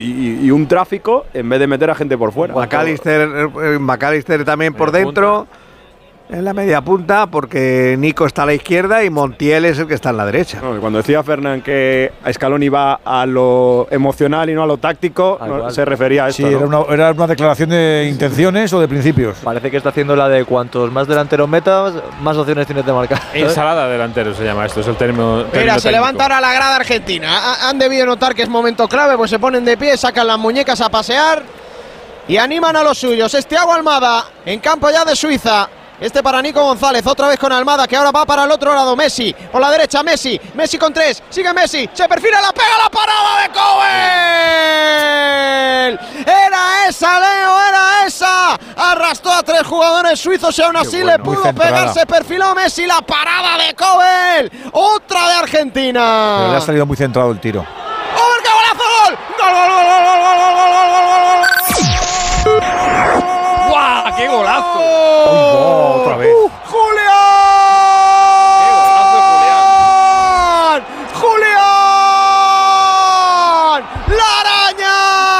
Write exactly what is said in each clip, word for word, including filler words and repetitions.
y, y un tráfico en vez de meter a gente por fuera. McAllister, McAllister también por dentro. En la media punta, porque Nico está a la izquierda y Montiel es el que está en la derecha. No, cuando decía Fernán que Scaloni va a lo emocional y no a lo táctico, no, se refería a esto. Sí, ¿no? era, una, era una declaración de intenciones o de principios. Parece que está haciendo la de cuantos más delanteros metas, más opciones tienes de marcar. Ensalada de delanteros se llama esto, es el término. Mira, término se técnico. levanta ahora la grada argentina. Ha, han debido notar que es momento clave, pues se ponen de pie, sacan las muñecas a pasear y animan a los suyos. Es Thiago Almada en campo ya de Suiza. Este para Nico González, otra vez con Almada, que ahora va para el otro lado. Messi, por la derecha Messi, Messi con tres, sigue Messi, se perfila, la pega, la parada de Kovel. Era esa, Leo, era esa. Arrastró a tres jugadores suizos y aún así bueno, le pudo pegar, se perfiló Messi, la parada de Kovel. Otra de Argentina. Pero le ha salido muy centrado el tiro. ¡Oh, qué golazo! ¡Gol! ¡Gol, gol, gol, gol, gol, gol, gol, gol, gol! ¡Guau! ¡Qué golazo! Oh, otra vez. Uh, ¡Julián! ¡Qué golazo, Julián! ¡Julián! ¡La araña!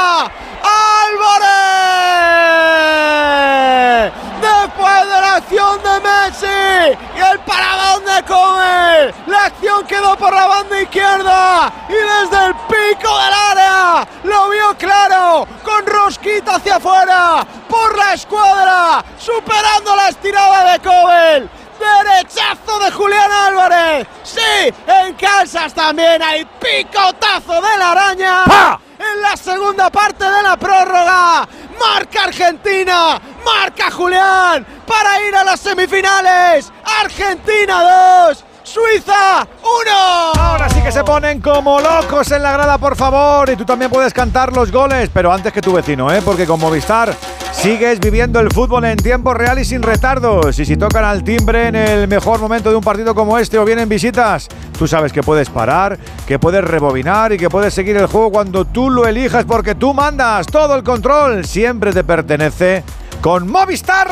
¡Álvarez! Después de la acción de Messi y el paradón de Kovel, la acción quedó por la banda izquierda y desde el pico del área lo vio claro, con rosquita hacia afuera, por la escuadra, superando la estirada de Kovel. Derechazo de Julián Álvarez. Sí, en Kansas también hay picotazo de la araña. ¡Pah! En la segunda parte de la prórroga. Marca Argentina, marca Julián para ir a las semifinales. Argentina dos, Suiza uno. Ahora sí que se ponen como locos en la grada, por favor. Y tú también puedes cantar los goles, pero antes que tu vecino, ¿eh? Porque con Movistar sigues viviendo el fútbol en tiempo real y sin retardos. Y si tocan al timbre en el mejor momento de un partido como este o vienen visitas, tú sabes que puedes parar, que puedes rebobinar y que puedes seguir el juego cuando tú lo elijas, porque tú mandas. Todo el control siempre te pertenece con Movistar.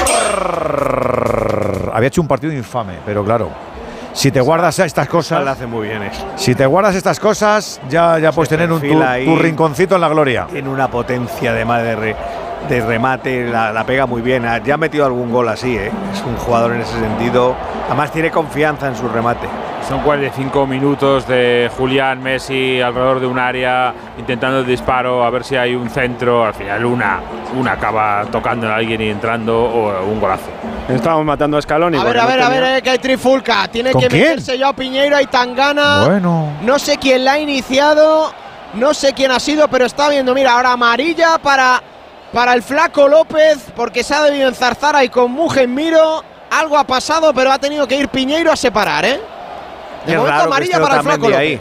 Había hecho un partido infame, pero claro, si te guardas estas cosas, lo hace muy bien eso. Si te guardas estas cosas, ya, ya puedes tener un, tu, tu rinconcito en la gloria. Tiene una potencia de madre de, re, de remate, la, la pega muy bien. Ya ha metido algún gol así, ¿eh? Es un jugador en ese sentido. Además tiene confianza en su remate. Son cuarenta y cinco minutos de Julián, Messi alrededor de un área, intentando el disparo, a ver si hay un centro. Al final una, una acaba tocando a alguien y entrando, o un golazo. Estamos matando a Scaloni. A ver, a ver, no a ver, eh, que hay trifulca. Tiene que quién? meterse ya Piñeiro y Tangana. Bueno. No sé quién la ha iniciado, no sé quién ha sido, pero está viendo, mira, ahora amarilla para, para el Flaco López, porque se ha debido enzarzar ahí con Mugen-Miro. Algo ha pasado, pero ha tenido que ir Piñeiro a separar, ¿eh? De momento amarilla para el Flaco López.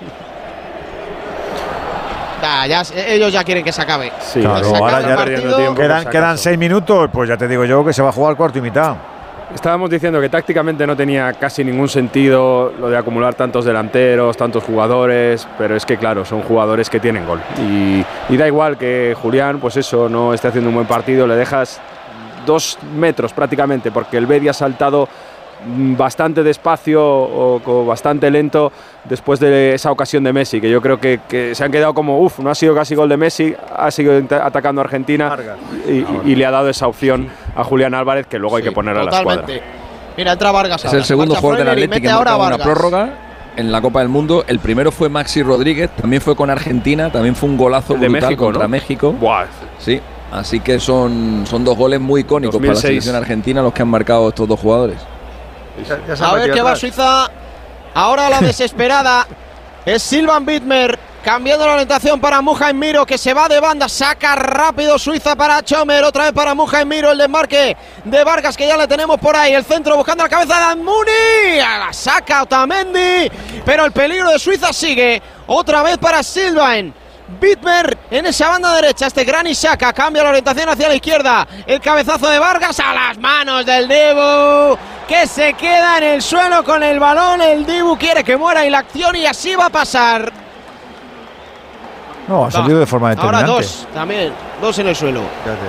Da, ya, ellos ya quieren que se acabe. Sí, claro, se ahora ya perdiendo tiempo. Quedan, quedan seis minutos, pues ya te digo yo que se va a jugar cuarto y mitad. Estábamos diciendo que tácticamente no tenía casi ningún sentido lo de acumular tantos delanteros, tantos jugadores, pero es que claro, son jugadores que tienen gol. Y, y da igual que Julián, pues eso, no esté haciendo un buen partido, le dejas dos metros prácticamente, porque el Bedia ha saltado bastante despacio o, o bastante lento después de esa ocasión de Messi, que yo creo que, que se han quedado como uff, no ha sido casi gol de Messi, ha seguido atacando a Argentina y, y, y le ha dado esa opción a Julián Álvarez, que luego sí, hay que poner a la escuadra. Mira, entra Vargas. Es el segundo jugador del Atlético que marca una prórroga en la Copa del Mundo. El primero fue Maxi Rodríguez, también fue con Argentina, también fue un golazo brutal de México, contra ¿no? México. Buah. Sí, así que son, son dos goles muy icónicos dos mil seis para la selección argentina los que han marcado estos dos jugadores. Ya, ya a ver qué va Suiza. Ahora la desesperada es Silvan Widmer, cambiando la orientación para Mugen-Miro, que se va de banda, saca rápido Suiza para Chomer, otra vez para Mugen-Miro, el desmarque de Vargas, que ya le tenemos por ahí, el centro buscando la cabeza de Admuni, la saca Otamendi, pero el peligro de Suiza sigue, otra vez para Silvan Widmer en esa banda derecha, este gran Isaka, cambia la orientación hacia la izquierda, el cabezazo de Vargas a las manos del Dibu, que se queda en el suelo con el balón, el Dibu quiere que muera y la acción y así va a pasar. No, ha salido de forma determinante. Ahora dos, también, dos en el suelo. Ya te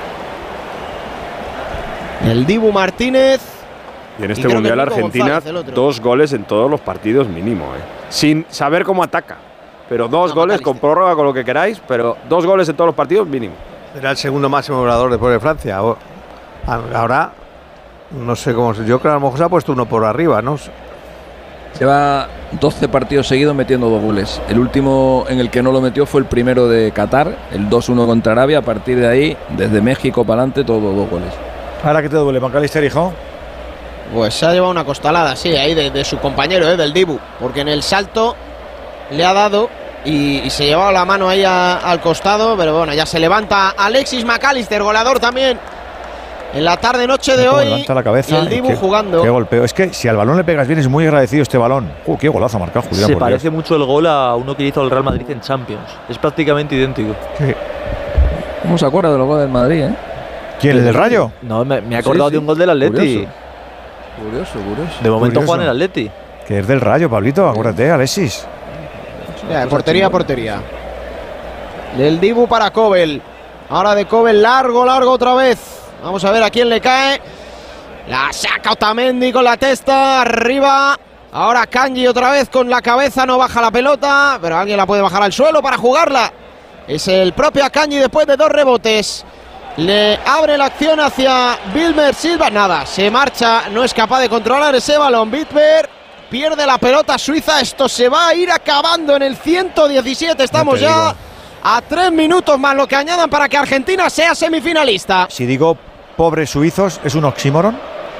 digo. El Dibu Martínez. Y en este y Mundial Argentina, González, dos goles en todos los partidos mínimo, ¿eh? Sin saber cómo ataca. pero dos no, goles con prórroga, con lo que queráis, pero dos goles en todos los partidos mínimo. Era el segundo máximo goleador después de Francia. Ahora, no sé cómo, yo creo que a lo mejor se ha puesto uno por arriba, ¿no? Lleva doce partidos seguidos metiendo dos goles. El último en el que no lo metió fue el primero de Qatar, el dos uno contra Arabia. A partir de ahí, desde México para adelante, todos dos goles. ¿Ahora qué te duele, McAllister, hijo? Pues se ha llevado una costalada, sí, ahí de, de su compañero, eh, del Dibu, porque en el salto le ha dado y, y se llevaba la mano ahí a, al costado, pero bueno, ya se levanta Alexis McAllister, goleador también en la tarde-noche de hoy. Levanta la cabeza. Y el Dibu qué, jugando. Qué golpeo. Es que si al balón le pegas bien, es muy agradecido este balón. Uh, qué golazo ha marcado Julián. Se parece Dios. mucho el gol a uno que hizo el Real Madrid en Champions. Es prácticamente idéntico. Sí. ¿Cómo se acuerda de los goles del Madrid, eh? ¿Quién, el del Rayo? No, me, me he acordado sí, sí. de un gol del Atleti. Curioso, curioso. curioso. De momento curioso. Juan el Atleti. Que es del Rayo, Pablito, acuérdate, Alexis. Ya, de portería a portería. Del Dibu para Kobel. Ahora de Kobel, largo, largo otra vez. Vamos a ver a quién le cae. La saca Otamendi con la testa. Arriba. Ahora Kanji otra vez con la cabeza. No baja la pelota, pero alguien la puede bajar al suelo para jugarla. Es el propio Kanji después de dos rebotes. Le abre la acción hacia Wilmer Silva. Nada, se marcha. No es capaz de controlar ese balón. Bitber pierde la pelota Suiza. Esto se va a ir acabando en el ciento diecisiete. Estamos no ya a tres minutos más lo que añadan para que Argentina sea semifinalista. Si digo pobres suizos, ¿es un oxímoron?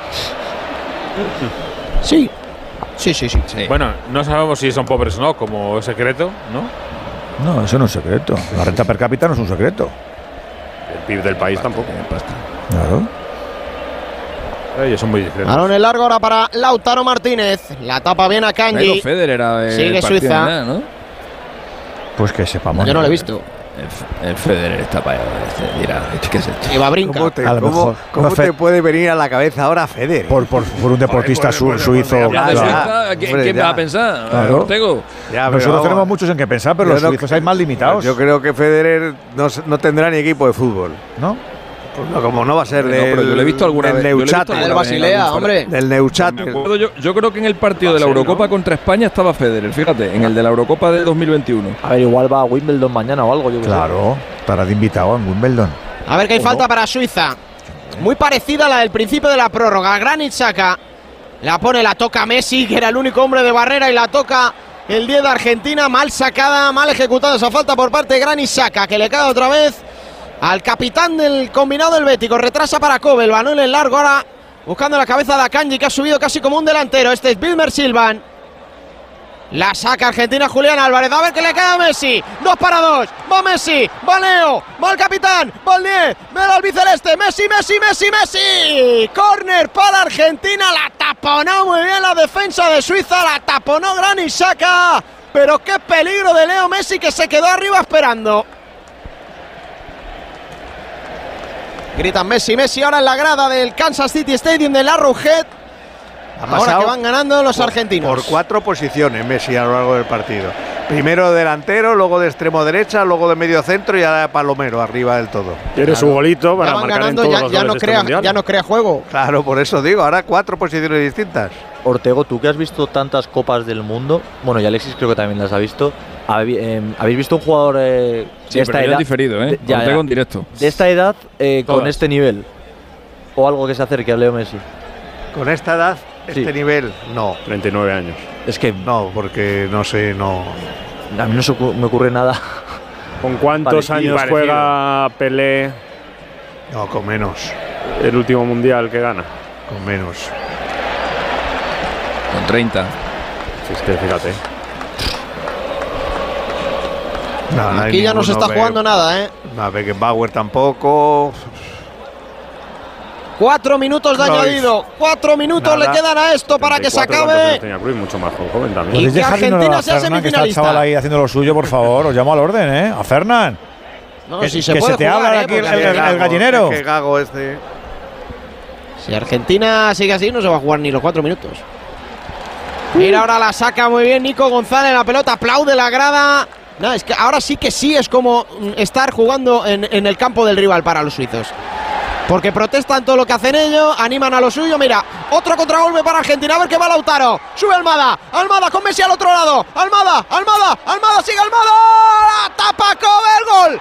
Sí. Sí, sí, sí, sí. Bueno, no sabemos si son pobres o no, como es secreto, ¿no? No, eso no es secreto. La renta per cápita no es un secreto. El P I B del país tampoco. Claro. Ellos son muy discretos. Balón en largo ahora para Lautaro Martínez. La tapa bien a Kanji. Federer era el Sigue Suiza. Nada, ¿no? Pues que sepamos. Yo no lo he visto. El, el Federer está para allá. Dirá, ¿qué es esto? Y va a brincar. ¿Cómo te, a lo cómo, mejor, cómo no te fe- puede venir a la cabeza ahora Federer? Por, por, por un deportista Joder, por- su, por- suizo. por- Ya, de Claro. Suiza, ¿quién, Hombre, quién ya. va a pensar? Claro. Ortego. Ya, Nosotros vamos. tenemos muchos en que pensar, pero Yo los no- suizos hay más limitados. Yo creo que Federer no, no tendrá ni equipo de fútbol. ¿No? Pues no, como no va a ser No, del, pero yo lo he visto alguna del vez. Yo lo he visto Neuchâtel. alguna Del vez en Basilea, algún hombre. Del Neuchâtel. Me acuerdo yo, yo creo que en el partido de la Eurocopa contra España estaba Federer, fíjate, en el de la Eurocopa de dos mil veintiuno. A ver, igual va a Wimbledon mañana o algo. Yo Claro, estará de invitado en Wimbledon. A ver que hay falta para Suiza. Muy parecida a la del principio de la prórroga. Granit Xhaka la pone, la toca Messi, que era el único hombre de barrera, y la toca el diez de Argentina. Mal sacada, mal ejecutada esa falta por parte de Granit Xhaka, que le cae otra vez al capitán del combinado helvético. Retrasa para Kobel, balón en largo ahora buscando la cabeza de Akanji, que ha subido casi como un delantero. Este es Wilmer Silvan. La saca Argentina Julián Álvarez. A ver qué le queda a Messi. Dos para dos. Va Messi. Va Leo. Va el capitán. Va el diez. Ve el albiceleste. Messi, Messi, Messi, Messi. Corner para Argentina. La taponó muy bien la defensa de Suiza. La taponó Granit Xhaka. Pero qué peligro de Leo Messi, que se quedó arriba esperando. Gritan Messi, Messi ahora en la grada del Kansas City Stadium de Arrowhead. Ahora que van ganando los por, argentinos. Por cuatro posiciones Messi a lo largo del partido. Primero delantero, luego de extremo derecha, luego de medio centro y ahora de palomero arriba del todo. Quiere su golito para ya van marcar ganando, en todos ya, los ya goles no de este crea, mundial. ya no crea juego. Claro, por eso digo, ahora cuatro posiciones distintas. Ortego, tú que has visto tantas copas del mundo, bueno, y Alexis creo que también las ha visto. ¿Habéis, eh, ¿habéis visto un jugador eh, Sí, de esta pero yo edad? en diferido, ¿eh? de- ya, Ortego ya. en directo. De esta edad eh, con Todas. este nivel. O algo que se acerque a Leo Messi. Con esta edad, este Sí. nivel, no. treinta y nueve años. Es que No, porque no sé, no. a mí no se ocu- me ocurre nada. ¿Con cuántos Parecido, años parecido. juega Pelé No, con menos. el último mundial que gana? Con menos. Con treinta. Si es que fíjate. No, no hay Aquí ya no se ninguno, está Be- jugando nada, ¿eh? No, Beckenbauer tampoco. Cuatro minutos de Cruyff. añadido. Cuatro minutos Nada. le quedan a esto para que se treinta y cuatro, ¿cuántos acabe. años tenía Cruyff? Mucho más joven también. Y ¿Podéis que dejar de ignorar Argentina a sea Fernan, que está el semifinalista. chaval ahí haciendo lo suyo, por favor? Os llamo al orden, ¿eh? A Fernan. No, Que- si se que puede se te jugar, habla ¿eh? aquí Porque el- el- Gago, gallinero. es que Gago este. si Argentina sigue así, no se va a jugar ni los cuatro minutos. Mira, ahora la saca muy bien Nico González. La pelota aplaude la grada. No, es que ahora sí que sí es como mm, estar jugando en, en el campo del rival para los suizos. porque protestan todo lo que hacen ellos, animan a lo suyo. Mira, otro contragolpe para Argentina, a ver qué va Lautaro. Sube Almada, Almada con Messi al otro lado. Almada, Almada, Almada, sigue Almada. La tapa Kobe, el gol.